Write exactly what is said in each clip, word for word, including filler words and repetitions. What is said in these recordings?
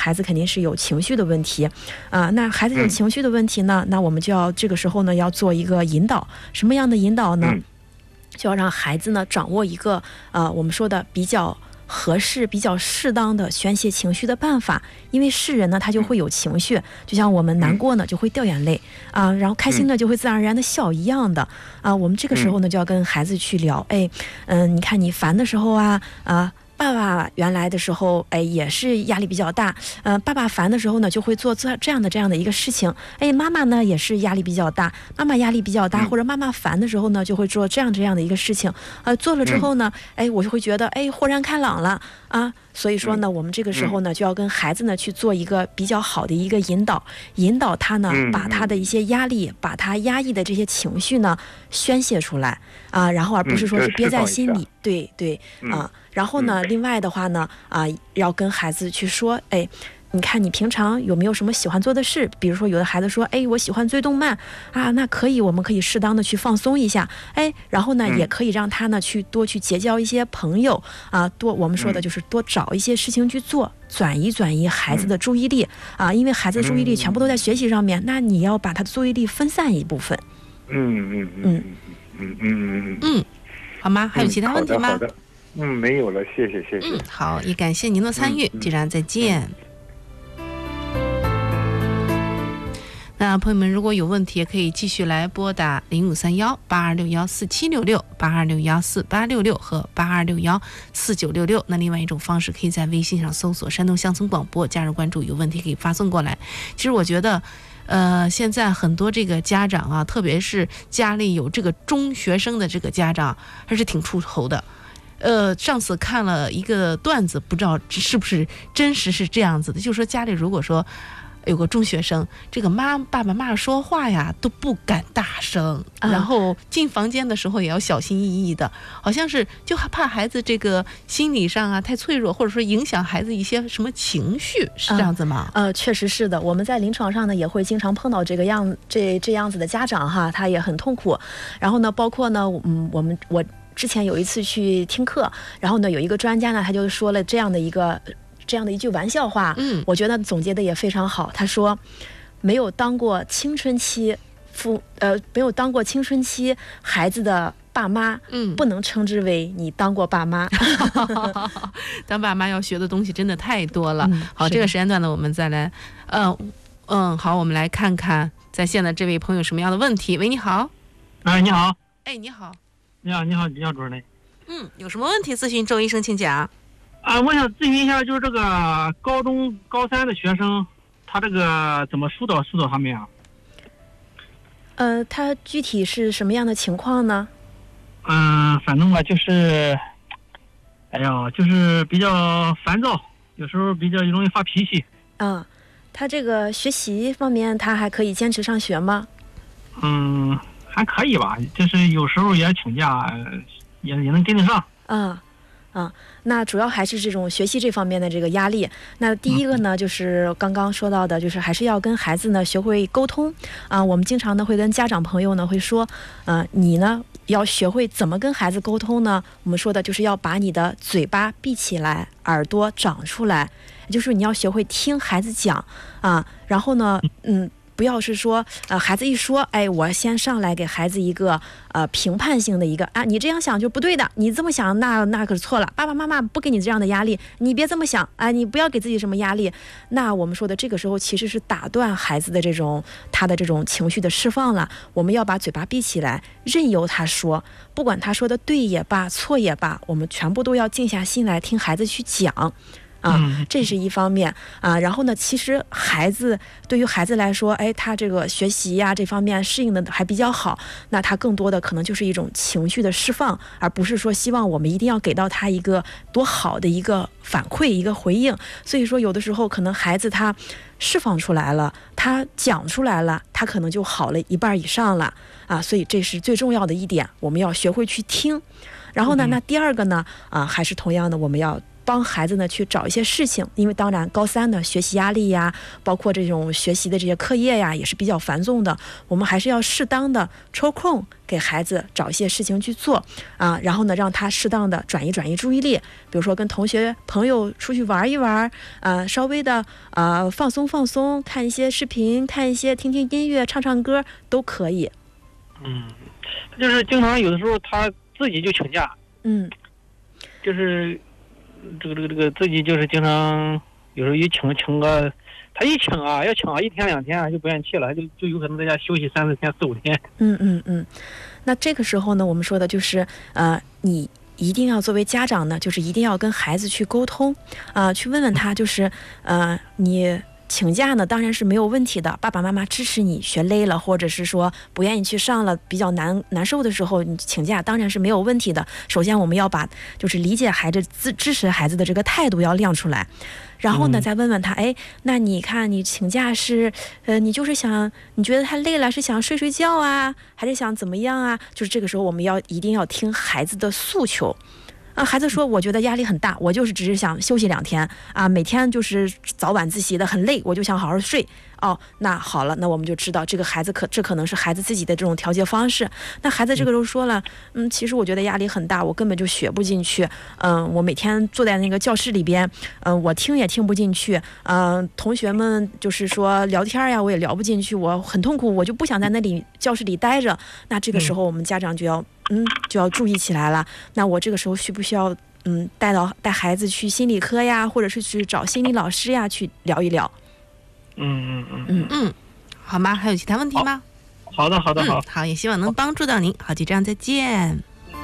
孩子肯定是有情绪的问题啊。那孩子有情绪的问题呢，那我们就要这个时候呢要做一个引导。什么样的引导呢？就要让孩子呢掌握一个呃我们说的比较合适、比较适当的宣泄情绪的办法。因为是人呢，他就会有情绪，就像我们难过呢就会掉眼泪啊，然后开心呢就会自然而然的笑一样的啊。我们这个时候呢就要跟孩子去聊，哎，嗯，你看你烦的时候啊啊。爸爸原来的时候，哎，也是压力比较大，嗯、呃，爸爸烦的时候呢，就会做这这样的这样的一个事情，哎，妈妈呢也是压力比较大，妈妈压力比较大，或者妈妈烦的时候呢，就会做这样这样的一个事情，呃，做了之后呢，哎，我就会觉得，哎，豁然开朗了啊。所以说呢，我们这个时候呢，就要跟孩子呢去做一个比较好的一个引导，引导他呢，把他的一些压力，把他压抑的这些情绪呢宣泄出来啊，然后而不是说是憋在心里，对对啊。然后呢，另外的话呢，啊，要跟孩子去说，哎。你看你平常有没有什么喜欢做的事？比如说有的孩子说，哎，我喜欢追动漫啊，那可以，我们可以适当的去放松一下，哎，然后呢，也可以让他呢去多去结交一些朋友啊，多我们说的就是多找一些事情去做，转移转移孩子的注意力啊，因为孩子的注意力全部都在学习上面，那你要把他的注意力分散一部分。 嗯嗯嗯嗯嗯嗯嗯，好吗？还有其他问题吗？ 好的，嗯，没有了，谢谢谢谢。 嗯，好，也感谢您的参与，既然再见。那朋友们，如果有问题，也可以继续来拨打零五三幺八二六幺四七六六、八二六幺四八六六和八二六幺四九六六。那另外一种方式，可以在微信上搜索山东乡村广播，加入关注，有问题可以发送过来。其实我觉得呃，现在很多这个家长啊，特别是家里有这个中学生的这个家长，还是挺出头的。呃，上次看了一个段子，不知道是不是真实是这样子的，就是说家里如果说有个中学生，这个妈爸爸妈妈说话呀都不敢大声、啊、然后进房间的时候也要小心翼翼的，好像是就怕孩子这个心理上啊太脆弱，或者说影响孩子一些什么情绪，是这样子吗？ 呃，确实是的，我们在临床上呢也会经常碰到这个样这这样子的家长哈，他也很痛苦。然后呢，包括呢，嗯，我们我之前有一次去听课，然后呢有一个专家呢他就说了这样的一个。这样的一句玩笑话，嗯，我觉得总结的也非常好。他说，没有当过青春期父呃，没有当过青春期孩子的爸妈，嗯，不能称之为你当过爸妈。 当爸妈要学的东西真的太多了。嗯、好，这个时间段呢，我们再来，嗯、呃、嗯，好，我们来看看在线的这位朋友什么样的问题。喂，你好。 哎，你好。 哎，你好。 你好，你好，你好，主任。 嗯，有什么问题咨询周医生，请讲。 啊，我想咨询一下，就是这个高中高三的学生，他这个怎么疏导疏导他们呀？ 呃，他具体是什么样的情况呢？ 嗯，反正吧，就是，哎呀，就是比较烦躁，有时候比较容易发脾气。 嗯，他这个学习方面，他还可以坚持上学吗？ 嗯，还可以吧，就是有时候也请假，也也能跟得上。 嗯。啊，那主要还是这种学习这方面的这个压力。那第一个呢，就是刚刚说到的，就是还是要跟孩子呢学会沟通啊。我们经常呢会跟家长朋友呢会说，呃，你呢要学会怎么跟孩子沟通呢？我们说的就是要把你的嘴巴闭起来，耳朵长出来，也就是你要学会听孩子讲啊。然后呢，嗯。不要是说，呃，孩子一说，哎，我先上来给孩子一个呃评判性的一个啊，你这样想就不对的，你这么想那那可是错了，爸爸妈妈不给你这样的压力，你别这么想，哎，你不要给自己什么压力。那我们说的这个时候其实是打断孩子的这种他的这种情绪的释放了。我们要把嘴巴闭起来，任由他说，不管他说的对也罢，错也罢，我们全部都要静下心来听孩子去讲。啊，这是一方面啊。然后呢，其实孩子对于孩子来说，哎，他这个学习呀这方面适应的还比较好，那他更多的可能就是一种情绪的释放，而不是说希望我们一定要给到他一个多好的一个反馈一个回应。所以说有的时候可能孩子他释放出来了，他讲出来了，他可能就好了一半以上了啊。所以这是最重要的一点，我们要学会去听。然后呢，那第二个呢，啊，还是同样的，我们要帮孩子呢去找一些事情，因为当然高三的学习压力呀，包括这种学习的这些课业呀，也是比较繁重的，我们还是要适当的抽空给孩子找一些事情去做啊，然后呢让他适当的转移转移注意力，比如说跟同学朋友出去玩一玩，呃，稍微的呃放松放松，看一些视频，看一些听听音乐，唱唱歌都可以。 嗯，就是经常有的时候他自己就请假， 嗯， 就是这个这个这个自己就是经常有时候一请请个，他一请啊要请啊一天两天啊就不愿意去了，就就有可能在家休息三四天四五天。 嗯嗯嗯，那这个时候呢，我们说的就是呃你。一定要作为家长呢，就是一定要跟孩子去沟通，啊、呃，去问问他，就是呃，你请假呢，当然是没有问题的，爸爸妈妈支持你学累了，或者是说不愿意去上了，比较难难受的时候，你请假当然是没有问题的。首先，我们要把就是理解孩子、支支持孩子的这个态度要亮出来。然后呢，再问问他，哎，那你看你请假是，呃，你就是想，你觉得太累了，是想睡睡觉啊，还是想怎么样啊？就是这个时候，我们要一定要听孩子的诉求。啊，孩子说，我觉得压力很大，我就是只是想休息两天啊，每天就是早晚自习的很累，我就想好好睡。哦，那好了，那我们就知道这个孩子可这可能是孩子自己的这种调节方式。那孩子这个时候说了，嗯，其实我觉得压力很大，我根本就学不进去。嗯，我每天坐在那个教室里边，嗯，我听也听不进去。嗯，同学们就是说聊天呀，我也聊不进去，我很痛苦，我就不想在那里教室里待着。那这个时候我们家长就要嗯就要注意起来了。那我这个时候需不需要嗯带到带孩子去心理科呀，或者是去找心理老师呀去聊一聊？ 嗯嗯嗯嗯嗯，好吗？还有其他问题吗？ 好的好的好、 嗯，好，也希望能帮助到您。好，就这样，再见。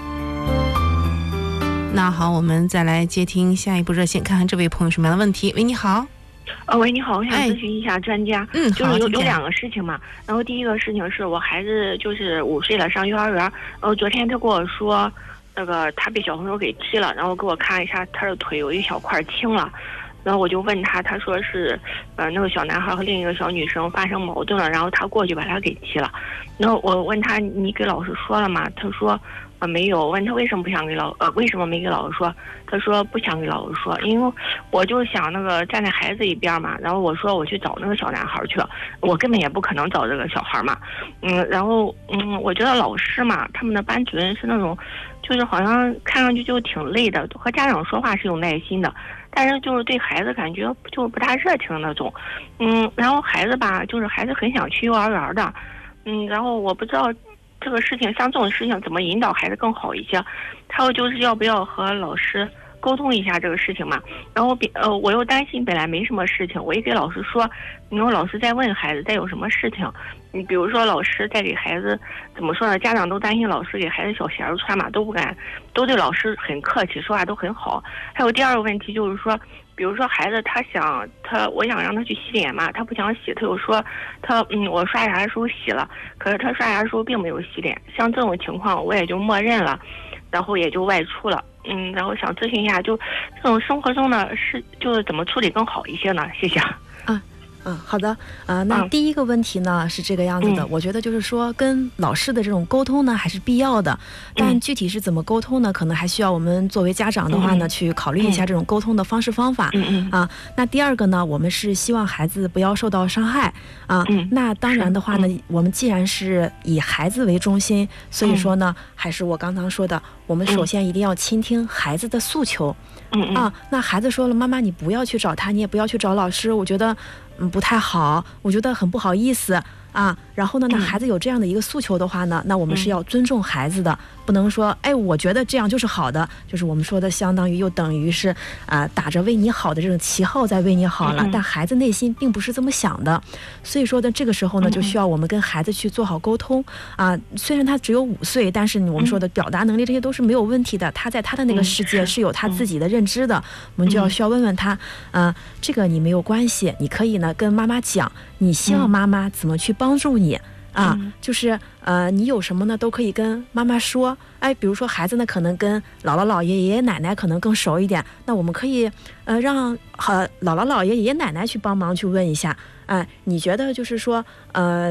那好，我们再来接听下一步热线，看看这位朋友什么样的问题。喂，你好。 呃，喂，你好，我想咨询一下专家， 嗯， 就是有有两个事情嘛。然后第一个事情是我孩子就是五岁了，上幼儿园。然后昨天他跟我说，那个他被小朋友给踢了，然后给我看一下他的腿有一小块青了。然后我就问他，他说是，呃，那个小男孩和另一个小女生发生矛盾了，然后他过去把他给踢了。然后我问他，你给老师说了吗？他说，呃，没有。问他为什么不想给老，呃，为什么没给老师说？他说不想给老师说，因为我就想那个站在孩子一边嘛。然后我说我去找那个小男孩去了，我根本也不可能找这个小孩嘛。嗯，然后嗯，我觉得老师嘛，他们的班主任是那种，就是好像看上去就挺累的，和家长说话是有耐心的。但是就是对孩子感觉就不大热情那种，嗯，然后孩子吧，就是孩子很想去幼儿园的，嗯，然后我不知道这个事情，像这种事情怎么引导孩子更好一些，还有就是要不要和老师沟通一下这个事情嘛。然后比呃，我又担心本来没什么事情，我一给老师说，然后老师再问孩子再有什么事情，你比如说老师再给孩子怎么说呢？家长都担心老师给孩子小鞋穿嘛，都不敢，都对老师很客气，说话都很好。还有第二个问题就是说，比如说孩子他想他，我想让他去洗脸嘛，他不想洗，他又说他嗯我刷牙的时候洗了，可是他刷牙的时候并没有洗脸。像这种情况我也就默认了，然后也就外出了。嗯，然后想咨询一下，就这种生活中呢是就是怎么处理更好一些呢？谢谢。 嗯，好的，呃，那第一个问题呢、嗯、是这个样子的、嗯，我觉得就是说跟老师的这种沟通呢还是必要的，但具体是怎么沟通呢？可能还需要我们作为家长的话呢、嗯、去考虑一下这种沟通的方式方法。嗯啊，那第二个呢，我们是希望孩子不要受到伤害啊。嗯，那当然的话呢，我们既然是以孩子为中心，所以说呢，还是我刚刚说的，我们首先一定要倾听孩子的诉求。嗯啊，那孩子说了，妈妈你不要去找他，你也不要去找老师，我觉得嗯不太好，我觉得很不好意思啊。然后呢，那孩子有这样的一个诉求的话呢，那我们是要尊重孩子的，不能说哎我觉得这样就是好的，就是我们说的相当于又等于是啊、呃、打着为你好的这种旗号在为你好了，但孩子内心并不是这么想的。所以说呢，这个时候呢就需要我们跟孩子去做好沟通啊。虽然他只有五岁，但是我们说的表达能力这些都是没有问题的，他在他的那个世界是有他自己的认知的，我们就要需要问问他啊、呃、这个你没有关系，你可以呢跟妈妈讲，你希望妈妈怎么去帮助你啊，就是呃，你有什么呢，都可以跟妈妈说。哎，比如说孩子呢，可能跟姥姥姥爷、爷爷奶奶可能更熟一点，那我们可以呃让和、呃、姥姥姥爷、爷爷奶奶去帮忙去问一下，哎、呃，你觉得就是说呃。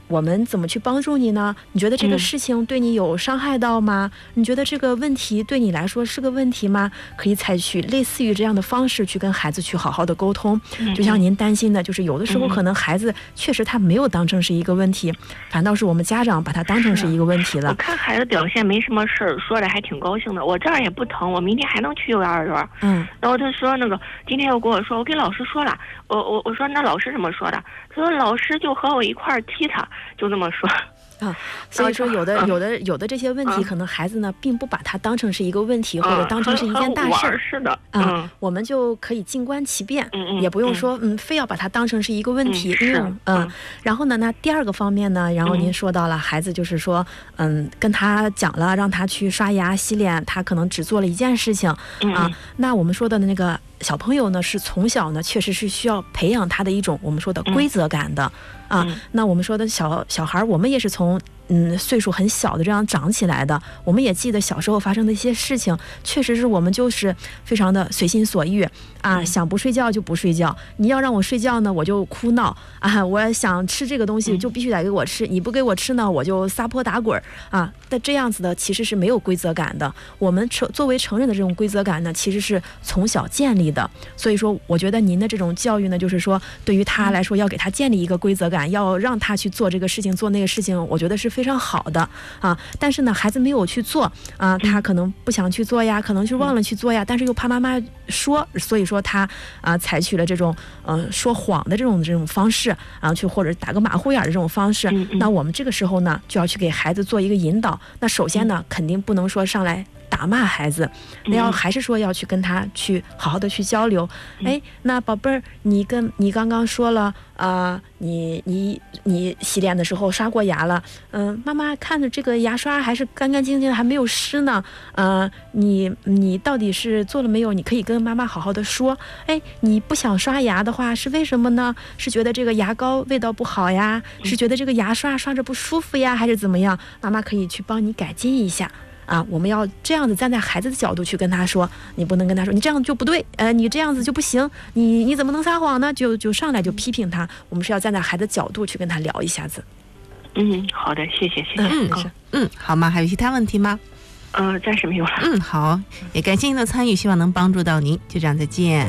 我们怎么去帮助你呢？你觉得这个事情对你有伤害到吗？嗯、你觉得这个问题对你来说是个问题吗？可以采取类似于这样的方式去跟孩子去好好的沟通。 嗯、 就像您担心的，就是有的时候可能孩子确实他没有当成是一个问题，嗯、反倒是我们家长把他当成是一个问题了。 我看孩子表现没什么事儿，说的还挺高兴的。我这儿也不疼，我明天还能去幼儿园。 嗯， 然后他说那个今天又跟我说，我跟老师说了，我我我说那老师怎么说的？他说老师就和我一块儿踢他，就这么说。 啊，所以说有的有的有的这些问题，可能孩子呢并不把它当成是一个问题，或者当成是一件大事儿。 是的， 啊，我们就可以静观其变，也不用说嗯非要把它当成是一个问题，因为嗯，然后呢，那第二个方面呢，然后您说到了孩子就是说嗯跟他讲了让他去刷牙洗脸，他可能只做了一件事情啊，那我们说的那个小朋友呢是从小呢确实是需要培养他的一种我们说的规则感的。啊，那我们说的小小孩，我们也是从嗯岁数很小的这样长起来的。我们也记得小时候发生的一些事情，确实是我们就是非常的随心所欲啊，想不睡觉就不睡觉。你要让我睡觉呢，我就哭闹啊；我想吃这个东西，就必须得给我吃。你不给我吃呢，我就撒泼打滚啊。但这样子的其实是没有规则感的。我们成作为成人的这种规则感呢，其实是从小建立的。所以说，我觉得您的这种教育呢，就是说对于他来说，要给他建立一个规则感。要让他去做这个事情做那个事情，我觉得是非常好的啊。但是呢，孩子没有去做啊，他可能不想去做呀，可能就忘了去做呀，但是又怕妈妈说，所以说他啊采取了这种呃说谎的这种这种方式啊，去或者打个马虎眼的这种方式。那我们这个时候呢，就要去给孩子做一个引导。那首先呢，肯定不能说上来打骂孩子，那要还是说要去跟他去好好的去交流。哎，那宝贝儿，你跟你刚刚说了啊、呃，你你你洗脸的时候刷过牙了，嗯、呃，妈妈看着这个牙刷还是干干净净的，还没有湿呢。呃，你你到底是做了没有？你可以跟妈妈好好的说。哎，你不想刷牙的话是为什么呢？是觉得这个牙膏味道不好呀？是觉得这个牙刷刷着不舒服呀？还是怎么样？妈妈可以去帮你改进一下。啊，我们要这样子站在孩子的角度去跟他说，你不能跟他说你这样就不对，呃，你这样子就不行，你你怎么能撒谎呢？就就上来就批评他，我们是要站在孩子角度去跟他聊一下子。 嗯，好的，谢谢谢谢。 嗯，好，嗯，好吗？还有其他问题吗？ 嗯、呃，暂时没有了。 嗯，好，也感谢您的参与，希望能帮助到您，就这样，再见。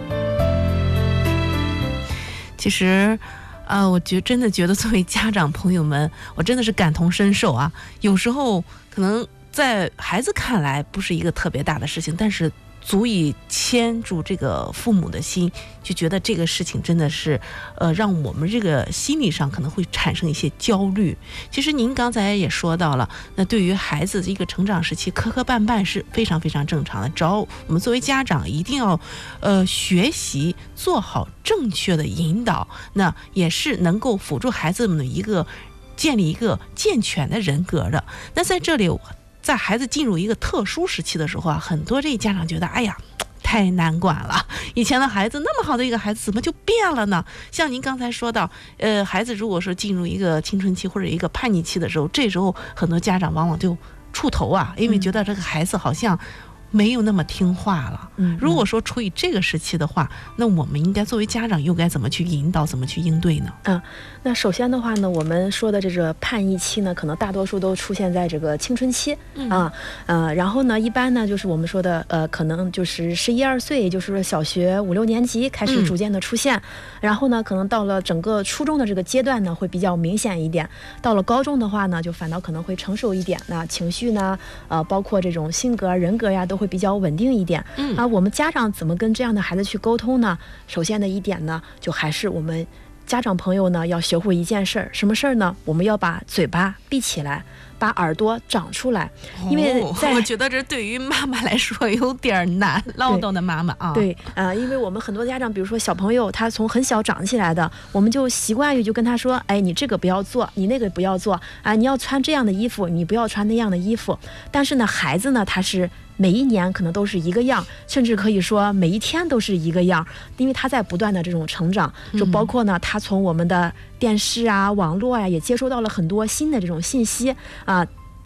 其实。啊，我觉真的觉得作为家长朋友们，我真的是感同身受啊。有时候可能在孩子看来不是一个特别大的事情，但是足以牵住这个父母的心，就觉得这个事情真的是呃让我们这个心理上可能会产生一些焦虑。其实您刚才也说到了，那对于孩子的一个成长时期磕磕绊绊是非常非常正常的，只要我们作为家长一定要呃学习做好正确的引导，那也是能够辅助孩子们的一个建立一个健全的人格的。那在这里在孩子进入一个特殊时期的时候啊，很多这家长觉得哎呀太难管了，以前的孩子那么好的一个孩子怎么就变了呢？像您刚才说到呃，孩子如果说进入一个青春期或者一个叛逆期的时候，这时候很多家长往往就触头啊，因为觉得这个孩子好像没有那么听话了。嗯，如果说处于这个时期的话，那我们应该作为家长又该怎么去引导，怎么去应对呢？ 嗯，那首先的话呢，我们说的这个叛逆期呢，可能大多数都出现在这个青春期、嗯、啊，呃，然后呢，一般呢就是我们说的呃，可能就是十一二岁，也就是说小学五六年级开始逐渐的出现、嗯，然后呢，可能到了整个初中的这个阶段呢，会比较明显一点。到了高中的话呢，就反倒可能会成熟一点，那情绪呢，呃，包括这种性格、人格呀，都会比较稳定一点。嗯啊，我们家长怎么跟这样的孩子去沟通呢？首先的一点呢，就还是我们家长朋友呢要学会一件事儿，什么事儿呢？我们要把嘴巴闭起来，把耳朵长出来，因为在、 哦、我觉得这对于妈妈来说有点难，唠叨的妈妈啊。 对，呃，因为我们很多家长，比如说小朋友，他从很小长起来的，我们就习惯于就跟他说，哎，你这个不要做，你那个不要做，啊、呃，你要穿这样的衣服，你不要穿那样的衣服。但是呢，孩子呢，他是每一年可能都是一个样，甚至可以说每一天都是一个样，因为他在不断的这种成长，就包括呢，他从我们的电视啊、网络呀、啊，也接收到了很多新的这种信息啊。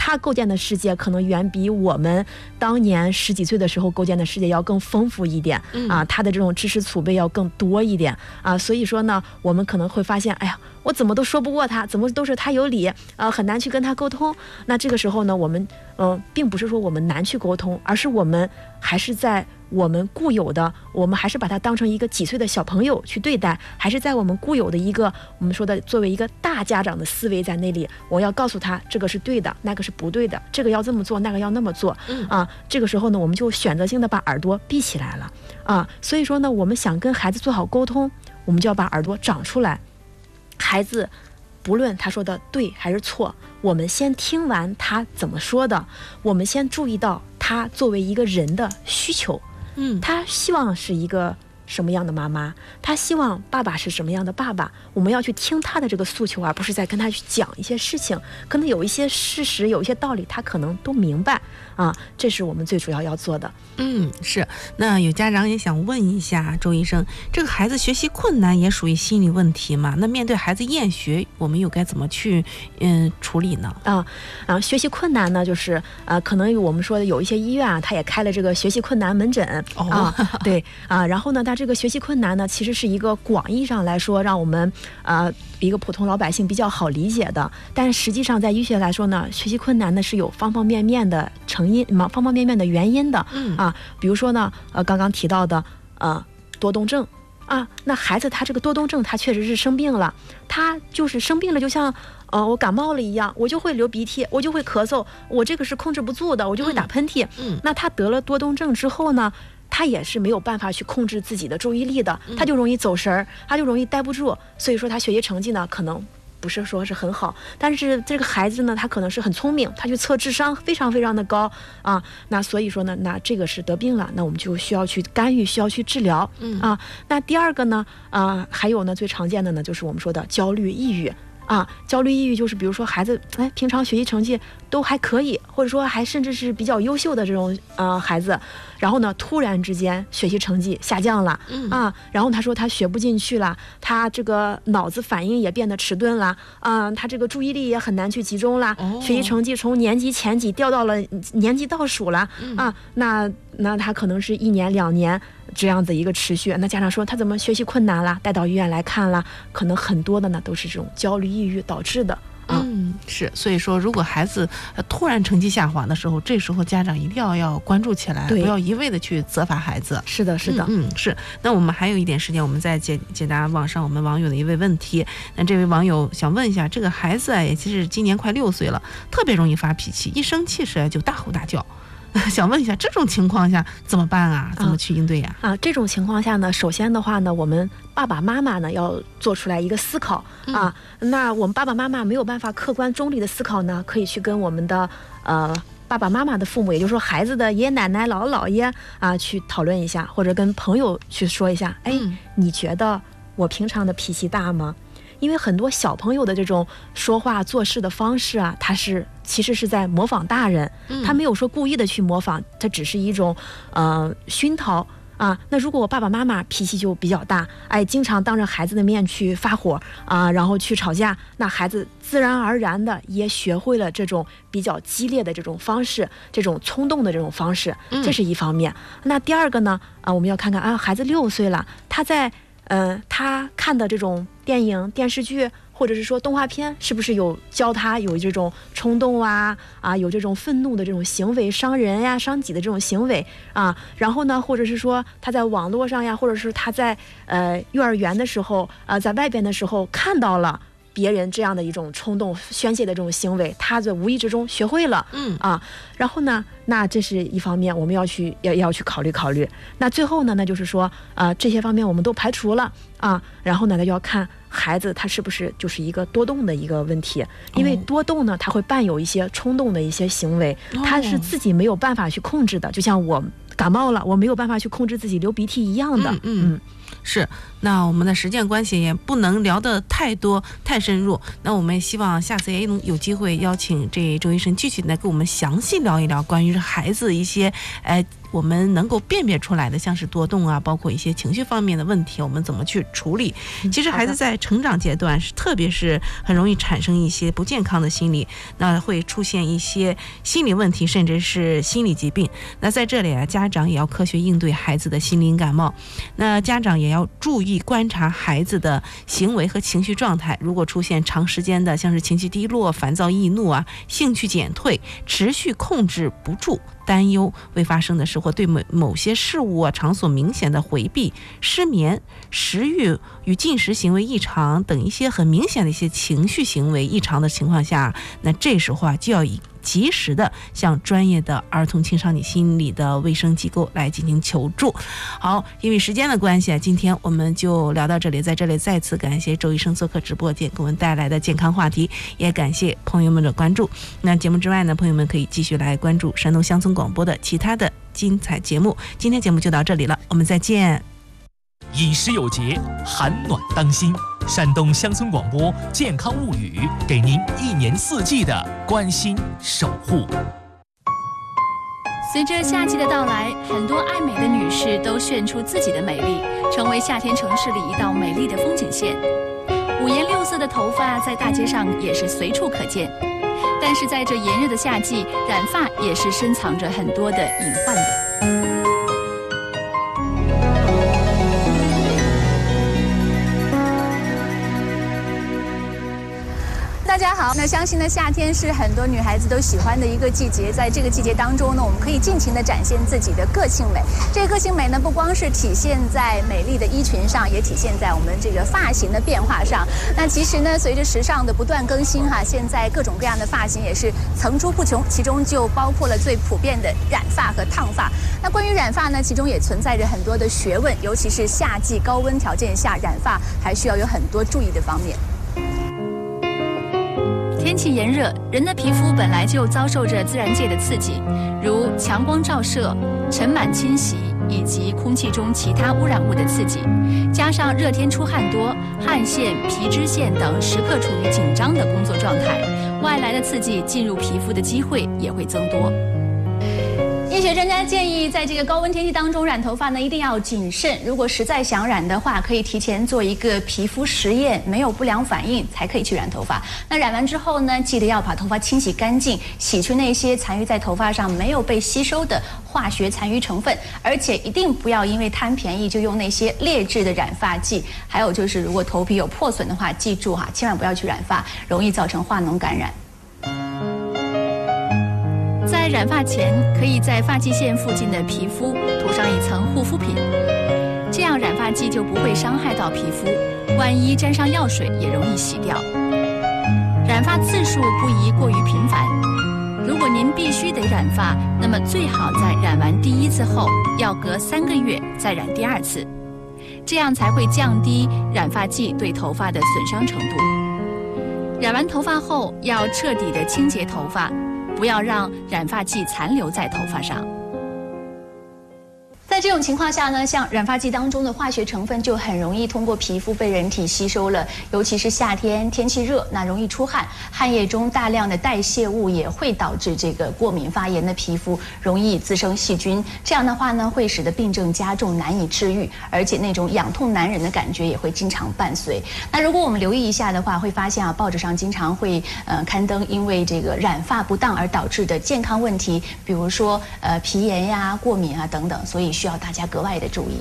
他构建的世界可能远比我们当年十几岁的时候构建的世界要更丰富一点、嗯、啊，他的这种知识储备要更多一点啊，所以说呢，我们可能会发现，哎呀，我怎么都说不过他，怎么都是他有理，呃，很难去跟他沟通。那这个时候呢，我们嗯、呃，并不是说我们难去沟通，而是我们还是在我们固有的，我们还是把它当成一个几岁的小朋友去对待，还是在我们固有的一个我们说的作为一个大家长的思维在那里，我要告诉他这个是对的，那个是不对的，这个要这么做，那个要那么做、嗯、啊。这个时候呢，我们就选择性的把耳朵闭起来了啊。所以说呢，我们想跟孩子做好沟通，我们就要把耳朵长出来。孩子不论他说的对还是错，我们先听完他怎么说的，我们先注意到他作为一个人的需求。嗯，他希望是一个什么样的妈妈，他希望爸爸是什么样的爸爸，我们要去听他的这个诉求，而不是在跟他去讲一些事情，可能有一些事实，有一些道理他可能都明白啊，这是我们最主要要做的。 嗯，是。那有家长也想问一下周医生，这个孩子学习困难也属于心理问题嘛？那面对孩子厌学，我们又该怎么去嗯处理呢？ 啊啊，学习困难呢，就是呃，可能我们说的有一些医院啊，他也开了这个学习困难门诊、哦、啊，对啊，然后呢，他这个学习困难呢，其实是一个广义上来说，让我们呃一个普通老百姓比较好理解的，但实际上在医学来说呢，学习困难呢是有方方面面的成因嘛，方方面面的原因的。嗯啊，比如说呢，呃，刚刚提到的呃多动症啊，那孩子他这个多动症，他确实是生病了，他就是生病了，就像呃我感冒了一样，我就会流鼻涕，我就会咳嗽，我这个是控制不住的，我就会打喷嚏。嗯，那他得了多动症之后呢，他也是没有办法去控制自己的注意力的，他就容易走神儿，他就容易待不住，所以说他学习成绩呢可能不是说是很好，但是这个孩子呢，他可能是很聪明，他去测智商非常非常的高啊。那所以说呢，那这个是得病了，那我们就需要去干预，需要去治疗。嗯啊，那第二个呢，啊还有呢最常见的呢就是我们说的焦虑、抑郁。啊，焦虑、抑郁就是比如说孩子，哎，平常学习成绩都还可以，或者说还甚至是比较优秀的这种呃孩子，然后呢，突然之间学习成绩下降了，嗯啊，然后他说他学不进去了，他这个脑子反应也变得迟钝了，啊，他这个注意力也很难去集中了，哦、学习成绩从年级前几掉到了年级倒数了，嗯、啊，那那他可能是一年两年。这样子一个持续，那家长说他怎么学习困难了，带到医院来看了，可能很多的呢都是这种焦虑、抑郁导致的。啊、 嗯，是，所以说，如果孩子突然成绩下滑的时候，这时候家长一定要要关注起来，不要一味的去责罚孩子。 是的，是的， 嗯，嗯是。那我们还有一点时间，我们再解解答网上我们网友的一位问题。那这位网友想问一下，这个孩子啊，也其实今年快六岁了，特别容易发脾气，一生气时就大吼大叫。想问一下，这种情况下怎么办啊？怎么去应对呀、 啊？啊，这种情况下呢，首先的话呢，我们爸爸妈妈呢要做出来一个思考、嗯、啊。那我们爸爸妈妈没有办法客观中立的思考呢，可以去跟我们的呃爸爸妈妈的父母，也就是说孩子的爷爷奶奶、姥姥姥爷啊，去讨论一下，或者跟朋友去说一下。哎，嗯、你觉得我平常的脾气大吗？因为很多小朋友的这种说话做事的方式啊，他是其实是在模仿大人，他没有说故意的去模仿，他只是一种呃熏陶啊。那如果我爸爸妈妈脾气就比较大，哎，经常当着孩子的面去发火啊，然后去吵架，那孩子自然而然的也学会了这种比较激烈的这种方式，这种冲动的这种方式，这是一方面。那第二个呢，啊，我们要看看啊，孩子六岁了，他在呃他看的这种电影、电视剧，或者是说动画片，是不是有教他有这种冲动啊啊，有这种愤怒的这种行为，伤人呀、伤己的这种行为啊？然后呢，或者是说他在网络上呀，或者是他在呃幼儿园的时候啊、呃，在外边的时候看到了别人这样的一种冲动宣泄的这种行为，他在无意之中学会了，嗯啊，然后呢，那这是一方面，我们要去要要去考虑考虑。那最后呢，那就是说啊、呃，这些方面我们都排除了啊，然后呢，那就要看孩子他是不是就是一个多动的一个问题，因为多动呢，他会伴有一些冲动的一些行为，他是自己没有办法去控制的，就像我感冒了，我没有办法去控制自己流鼻涕一样的，嗯。嗯是，那我们的时间关系也不能聊得太多太深入，那我们也希望下次也能有机会邀请这周医生继续来跟我们详细聊一聊关于孩子一些呃我们能够辨别出来的，像是多动啊，包括一些情绪方面的问题，我们怎么去处理。其实孩子在成长阶段是特别是很容易产生一些不健康的心理，那会出现一些心理问题，甚至是心理疾病。那在这里啊，家长也要科学应对孩子的心灵感冒，那家长也要注意观察孩子的行为和情绪状态，如果出现长时间的像是情绪低落、烦躁易怒啊、兴趣减退、持续控制不住、担忧未发生的事，或对某某些事物啊场所明显的回避、失眠、食欲与进食行为异常等一些很明显的一些情绪行为异常的情况下，那这时候啊就要以及时的向专业的儿童青少年心理的卫生机构来进行求助。好，因为时间的关系啊，今天我们就聊到这里，在这里再次感谢周医生做客直播间给我们带来的健康话题，也感谢朋友们的关注。那节目之外呢，朋友们可以继续来关注山东乡村广播的其他的精彩节目。今天节目就到这里了，我们再见。 饮食有节，寒暖当心。山东乡村广播健康物语，给您一年四季的关心守护。 随着夏季的到来，很多爱美的女士都炫出自己的美丽，成为夏天城市里一道美丽的风景线。五颜六色的头发在大街上也是随处可见，但是在这炎热的夏季，染发也是深藏着很多的隐患的。大家好，那相信呢，夏天是很多女孩子都喜欢的一个季节。在这个季节当中呢，我们可以尽情的展现自己的个性美。这个个性美呢，不光是体现在美丽的衣裙上，也体现在我们这个发型的变化上。那其实呢，随着时尚的不断更新哈，现在各种各样的发型也是层出不穷，其中就包括了最普遍的染发和烫发。那关于染发呢，其中也存在着很多的学问，尤其是夏季高温条件下，染发还需要有很多注意的方面。天气炎热，人的皮肤本来就遭受着自然界的刺激，如强光照射、尘螨侵袭以及空气中其他污染物的刺激，加上热天出汗多，汗腺、皮脂腺等时刻处于紧张的工作状态，外来的刺激进入皮肤的机会也会增多。医学专家建议，在这个高温天气当中染头发呢，一定要谨慎。如果实在想染的话，可以提前做一个皮肤实验，没有不良反应才可以去染头发。那染完之后呢，记得要把头发清洗干净，洗去那些残余在头发上没有被吸收的化学残余成分，而且一定不要因为贪便宜就用那些劣质的染发剂。还有就是，如果头皮有破损的话，记住哈，千万不要去染发，容易造成化脓感染。在染发前，可以在发际线附近的皮肤涂上一层护肤品，这样染发剂就不会伤害到皮肤，万一沾上药水也容易洗掉。染发次数不宜过于频繁，如果您必须得染发，那么最好在染完第一次后，要隔三个月再染第二次，这样才会降低染发剂对头发的损伤程度。染完头发后，要彻底的清洁头发，不要让染发剂残留在头发上。在这种情况下呢，像染发剂当中的化学成分就很容易通过皮肤被人体吸收了，尤其是夏天天气热，那容易出汗，汗液中大量的代谢物也会导致这个过敏发炎的皮肤容易滋生细菌，这样的话呢，会使得病症加重，难以治愈，而且那种痒痛难忍的感觉也会经常伴随。那如果我们留意一下的话，会发现啊，报纸上经常会呃刊登因为这个染发不当而导致的健康问题，比如说呃皮炎呀、过敏啊等等，所以需要大家格外的注意。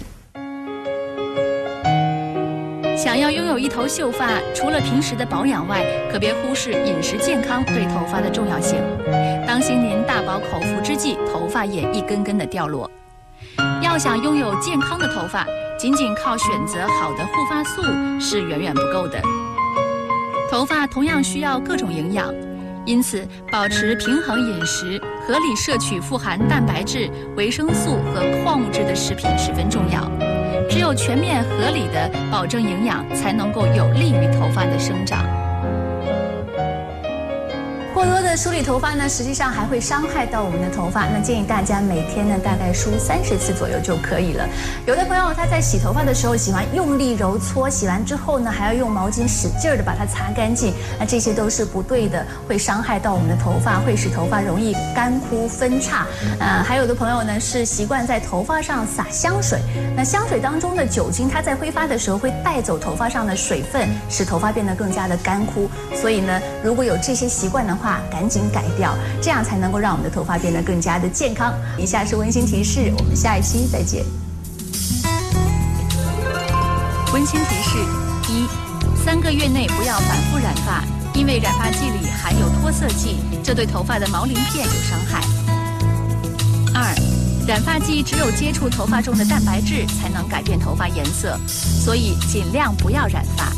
想要拥有一头秀发，除了平时的保养外，可别忽视饮食健康对头发的重要性。当心您大饱口福之际，头发也一根根的掉落。要想拥有健康的头发，仅仅靠选择好的护发素是远远不够的。头发同样需要各种营养，因此保持平衡饮食，合理摄取富含蛋白质、维生素和矿物质的食品十分重要。只有全面合理的保证营养，才能够有利于头发的生长。过过多的梳理头发呢，实际上还会伤害到我们的头发。那建议大家每天呢大概梳三十次左右就可以了。有的朋友他在洗头发的时候喜欢用力揉搓，洗完之后呢还要用毛巾使劲的把它擦干净，那这些都是不对的，会伤害到我们的头发，会使头发容易干枯分叉。呃，还有的朋友呢是习惯在头发上撒香水，那香水当中的酒精它在挥发的时候会带走头发上的水分，使头发变得更加的干枯。所以呢，如果有这些习惯的话，赶紧改掉，这样才能够让我们的头发变得更加的健康。以下是温馨提示，我们下一期再见。温馨提示：一、三个月内不要反复染发，因为染发剂里含有脱色剂，这对头发的毛鳞片有伤害。二、染发剂只有接触头发中的蛋白质才能改变头发颜色，所以尽量不要染发。